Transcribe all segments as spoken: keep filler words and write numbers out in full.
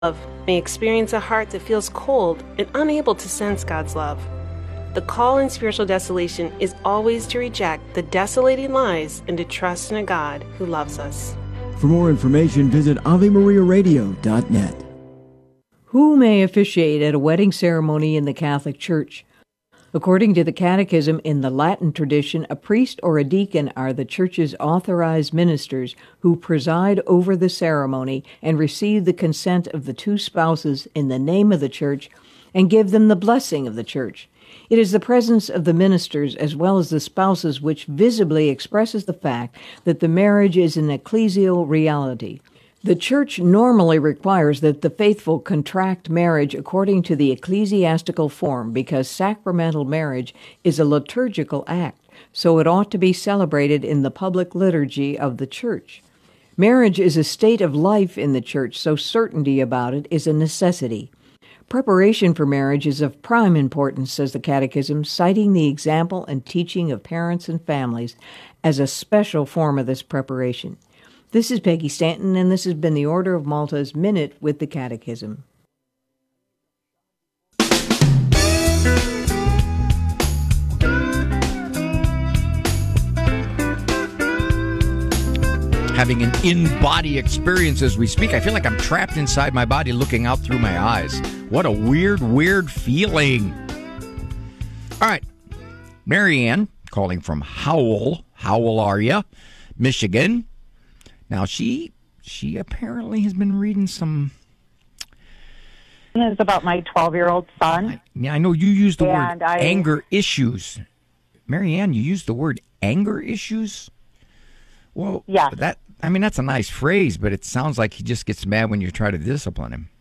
may experience a heart that feels cold and unable to sense God's love. The call in spiritual desolation is always to reject the desolating lies and to trust in a God who loves us. For more information, visit Ave Maria Radio dot net. Who may officiate at a wedding ceremony in the Catholic Church? According to the Catechism, in the Latin tradition, a priest or a deacon are the Church's authorized ministers who preside over the ceremony and receive the consent of the two spouses in the name of the Church and give them the blessing of the Church. It is the presence of the ministers as well as the spouses which visibly expresses the fact that the marriage is an ecclesial reality. The Church normally requires that the faithful contract marriage according to the ecclesiastical form because sacramental marriage is a liturgical act, so it ought to be celebrated in the public liturgy of the Church. Marriage is a state of life in the Church, so certainty about it is a necessity. Preparation for marriage is of prime importance, says the Catechism, citing the example and teaching of parents and families as a special form of this preparation. This is Peggy Stanton, and this has been the Order of Malta's Minute with the Catechism. Having an in-body experience as we speak. I feel like I'm trapped inside my body looking out through my eyes. What a weird, weird feeling. All right. Marianne, calling from Howell. Howell, are you? Michigan. Now, she she apparently has been reading some... It's about my twelve-year-old son. I, yeah, I know you used the and word I, anger issues. Marianne, you used the word anger issues? Well, yeah. that I mean, that's a nice phrase, but it sounds like he just gets mad when you try to discipline him.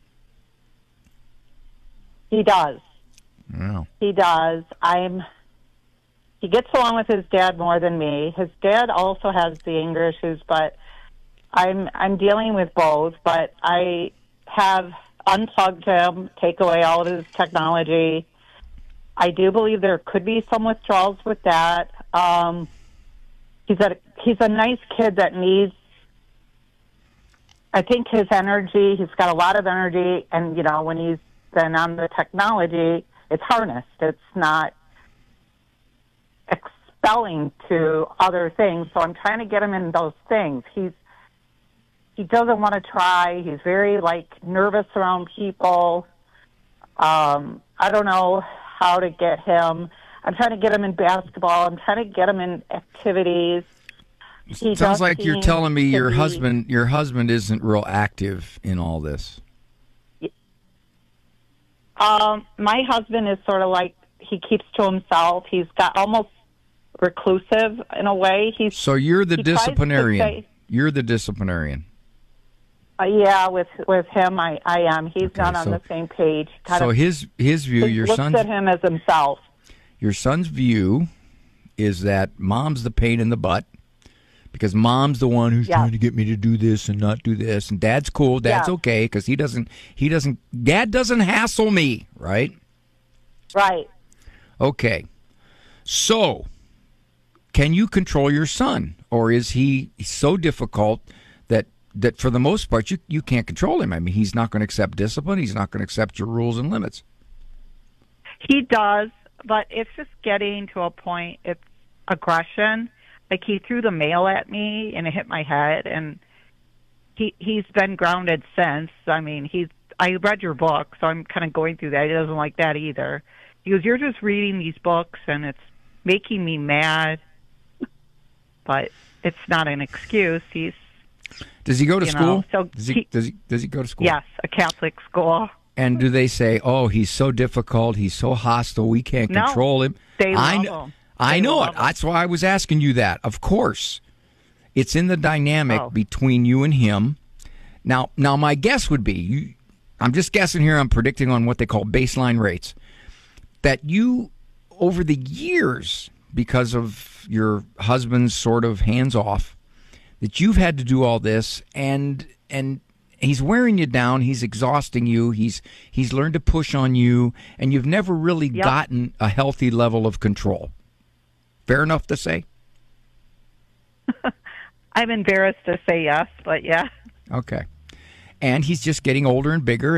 He does. Wow. He does. I'm... He gets along with his dad more than me. His dad also has the anger issues, but... I'm I'm dealing with both, but I have unplugged him, take away all of his technology. I do believe there could be some withdrawals with that. Um, he's a he's a nice kid that needs. I think his energy. He's got a lot of energy, and you know when he's been on the technology, it's harnessed. It's not expelling to other things. So I'm trying to get him in those things. He's He doesn't want to try. He's very, like, nervous around people. Um, I don't know how to get him. I'm trying to get him in basketball. I'm trying to get him in activities. He Sounds like you're telling me your be, husband your husband isn't real active in all this. Um, my husband is sort of like, he keeps to himself. He's got almost reclusive in a way. He's So you're the he tries to disciplinarian. say- You're the disciplinarian. Uh, yeah, with with him, I, I am. He's Okay, not on so- the same page. Kind So of, his his view, he your looks son's at him as himself. your son's view is that mom's the pain in the butt because mom's the one who's Yeah. trying to get me to do this and not do this, and dad's cool, dad's Yeah. okay because he doesn't he doesn't dad doesn't hassle me, right? Right. Okay. So, can you control your son, or is he so difficult that that for the most part you, you can't control him? I mean, he's not going to accept discipline. He's not going to accept your rules and limits. He does, but it's just getting to a point, it's aggression. Like he threw the mail at me and it hit my head, and he, he's been grounded since. I mean, he's, I read your book, so I'm kind of going through that. He doesn't like that either. He goes, you're just reading these books and it's making me mad, but it's not an excuse. He's Does he go to You school? know, so does he, he- does he does he go to school? Yes, a Catholic school. And do they say, "Oh, he's so difficult, he's so hostile, we can't No, control him"? they I love know, him. I They know love it. him. That's why I was asking you that. Of course, it's in the dynamic Oh. between you and him. Now, now, my guess would be, you, I'm just guessing here. I'm predicting on what they call baseline rates. That you, over the years, because of your husband's sort of hands off, that you've had to do all this, and and he's wearing you down. He's exhausting you. He's he's learned to push on you, and you've never really Yep. gotten a healthy level of control. Fair enough to say? I'm embarrassed to say yes, but yeah. Okay. and he's just getting older and bigger.